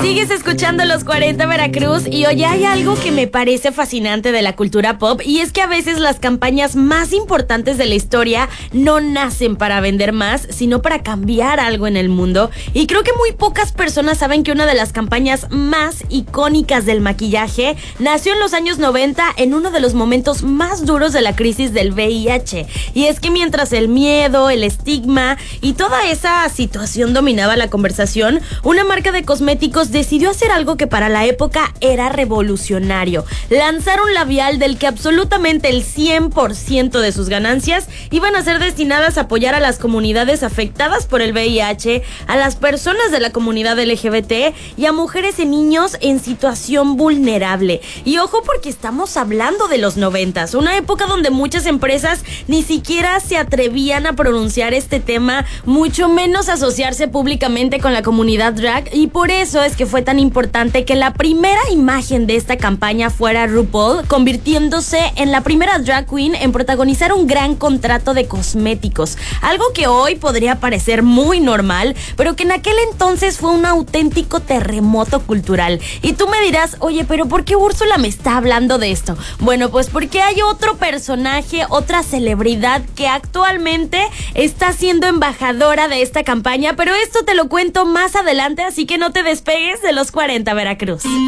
Sigues escuchando Los 40 Veracruz y hoy hay algo que me parece fascinante de la cultura pop y es que a veces las campañas más importantes de la historia no nacen para vender más, sino para cambiar algo en el mundo. Y creo que muy pocas personas saben que una de las campañas más icónicas del maquillaje nació en los años 90 en uno de los momentos más duros de la crisis del VIH. Y es que mientras el miedo, el estigma y toda esa situación dominaba la conversación, una marca de cosméticos decidió hacer algo que para la época era revolucionario: lanzar un labial del que absolutamente el 100% de sus ganancias iban a ser destinadas a apoyar a las comunidades afectadas por el VIH, a las personas de la comunidad LGBT y a mujeres y niños en situación vulnerable. Y ojo, porque estamos hablando de los 90s, una época donde muchas empresas ni siquiera se atrevían a pronunciar este tema, mucho menos asociarse públicamente con la comunidad drag, y por eso es que fue tan importante que la primera imagen de esta campaña fuera RuPaul, convirtiéndose en la primera drag queen en protagonizar un gran contrato de cosméticos, algo que hoy podría parecer muy normal, pero que en aquel entonces fue un auténtico terremoto cultural. Y tú me dirás, oye, pero ¿por qué Úrsula me está hablando de esto? Bueno, pues porque hay otro personaje, otra celebridad que actualmente está siendo embajadora de esta campaña, pero esto te lo cuento más adelante, así que no te despegues de Los 40 Veracruz.